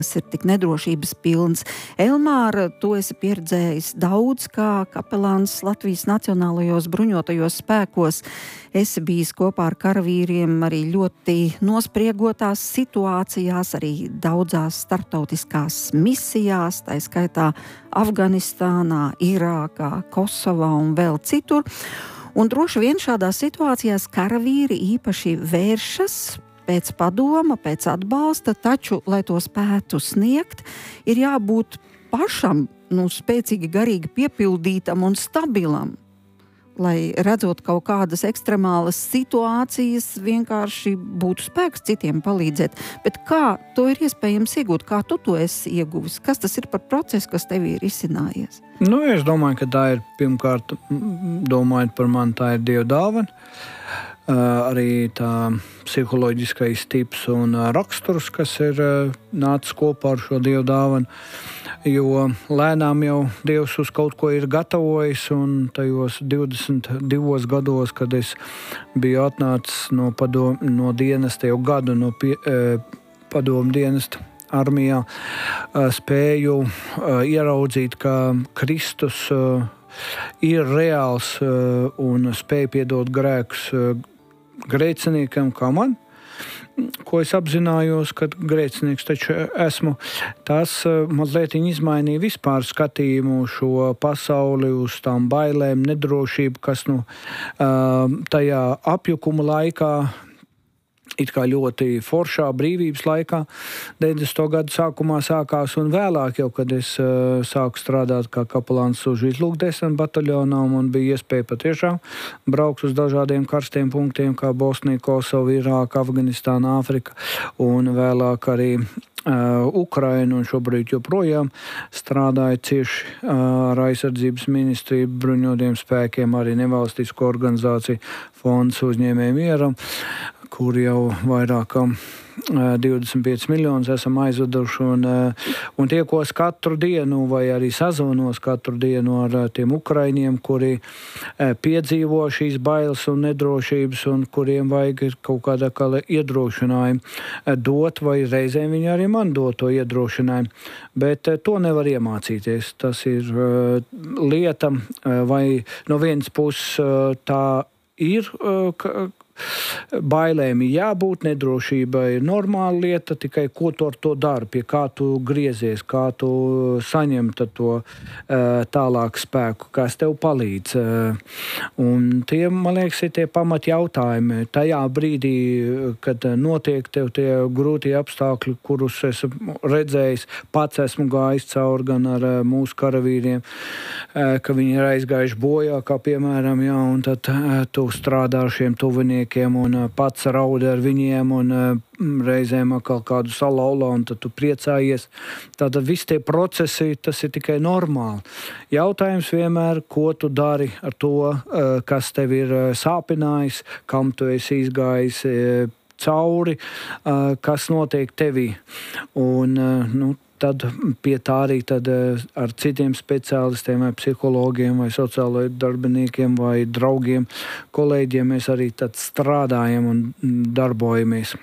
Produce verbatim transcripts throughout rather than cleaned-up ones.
Tas ir tik nedrošības pilns. Elmāra, tu esi pieredzējis daudz kā kapelāns Latvijas Nacionālajos bruņotajos spēkos. Esi bijis kopā ar karavīriem arī ļoti nospriegotās situācijās, arī daudzās starptautiskās misijās, tā skaitā Afganistānā, Irākā, Kosovā un vēl citur. Un droši vien šādās situācijās karavīri īpaši vēršas pēc padoma, pēc atbalsta, taču, lai to spētu sniegt, ir jābūt pašam, nu, spēcīgi garīgi piepildītam un stabilam, lai redzot kaut kādas ekstremālas situācijas, vienkārši būtu spēks citiem palīdzēt. Bet kā to ir iespējams iegūt? Kā tu to esi ieguvis? Kas tas ir par procesu, kas tev ir izcinājies? Nu, es domāju, ka tā ir pirmkārt, domājot par mani, tā ir Dieva dāvana. Uh, arī tā psiholoģiskais tips un uh, raksturs, kas ir uh, nācis kopā ar šo Dieva dāvanu, jo lēnām jau Dievs uz kaut ko ir gatavojis, un tajos divdesmit divos gados, kad es biju atnācis no, padom, no dienesta, jau gadu no pie, uh, padomu dienesta armijā, uh, spēju uh, ieraudzīt, ka Kristus uh, ir reāls uh, un spēj piedot grēkus uh, grēciniekam kā man, ko es apzinājos, ka grēcinieks taču esmu. Tas uh, mazliet izmainīja vispār skatījumu šo pasauli, uz tām bailēm, nedrošību, kas nu, uh, tajā apjukuma laikā, it kā ļoti foršā brīvības laikā, deviņdesmito gadu sākumā sākās, un vēlāk jau, kad es uh, sāku strādāt kā kapelāns uz izlūkdesmit bataljonā, un bija iespēja patiešām braukt uz dažādiem karstiem punktiem, kā Bosnija, Kosova, Irāka, Afganistāna, Āfrika, un vēlāk arī Uh, Ukraina, un šobrīd joprojām strādāja cieši uh, ar aizsardzības ministriju, bruņotiem spēkiem, arī nevalstisko organizāciju fonds uzņēmējiem mieram, kur jau vairākam divdesmit pieci miljonus esam aizveduši, un, un tiekos katru dienu vai arī sazvanos katru dienu ar tiem ukraiņiem, kuri piedzīvo šīs bailes un nedrošības, un kuriem vajag kaut kādā kā iedrošinājumu dot, vai reizēm viņi arī man dot to iedrošinājumu. Bet to nevar iemācīties. Tas ir lieta, vai no vienas puses tā ir, ka bailēm ir jābūt, nedrošība ir normāla lieta, tikai ko tu ar to dari, pie kā tu griezies, kā tu saņem to uh, tālāk spēku, kas tev palīdz. Uh, un tie, man liekas, ir tie pamat jautājumi. Tajā brīdī, kad notiek tev tie grūtie apstākļi, kurus es redzējis, pats esmu gājis cauri gan ar uh, mūsu karavīriem, uh, ka viņi ir aizgājuši bojā, kā piemēram, jā, un tad uh, tu strādā ar šiem tuviniekiem, un pats raudi ar viņiem, un reizēm atkal kādu salauzā, un tad tu priecājies. Tātad visi tie procesi, tas ir tikai normāli. Jautājums vienmēr, ko tu dari ar to, kas tev ir sāpinājis, kam tu esi izgājis cauri, kas notiek tevī. Un, nu, tad pie tā arī tad ar citiem speciālistiem, vai psihologiem, vai sociālo darbiniekiem, vai draugiem, kolēģiem mēs arī tad strādājam un darbojamies.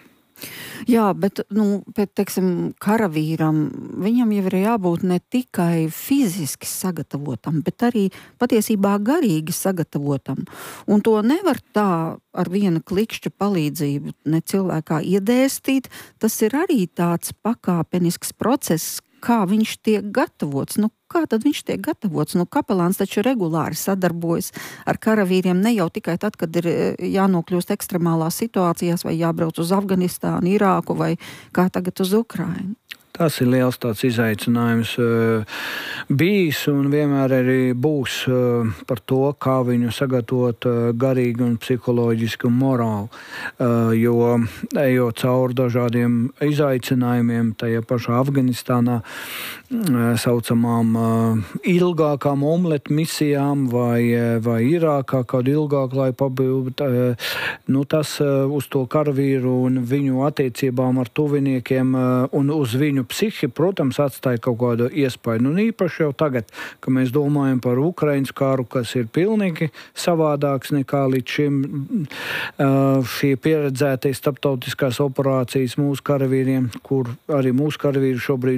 Jā, bet, nu, bet, teiksim, karavīram, viņam jau ir jābūt ne tikai fiziski sagatavotam, bet arī patiesībā garīgi sagatavotam. Un to nevar tā ar viena klikšķa palīdzību ne cilvēkā iedēstīt. Tas ir arī tāds pakāpenisks process, kā viņš tiek gatavots. Nu, kā tad viņš tiek gatavots? Nu, kapelāns taču regulāri sadarbojas ar karavīriem ne jau tikai tad, kad ir jānokļūst ekstremālās situācijās vai jābrauc uz Afganistānu, Irāku vai kā tagad uz Ukrainu. Tas ir liels tāds izaicinājums uh, bijis un vienmēr arī būs uh, par to, kā viņu sagatavot uh, garīgi un psiholoģiski un morāli. Uh, jo ejot cauri dažādiem izaicinājumiem, tajā pašā Afganistānā, uh, saucamām uh, ilgākām omletu misijām vai, vai Irākā kādu ilgāku lai pabildu, uh, nu, tas uh, uz to karavīru un viņu attiecībām ar tuviniekiem uh, un uz viņu psihi, protams, atstāja kaut kādu iespaidu. Un īpaši jau tagad, kad mēs domājam par Ukrainas kāru, kas ir pilnīgi savādāks nekā līdz šim šie pieredzētie starptautiskās operācijas mūsu karavīriem, kur arī mūsu karavīri šobrīd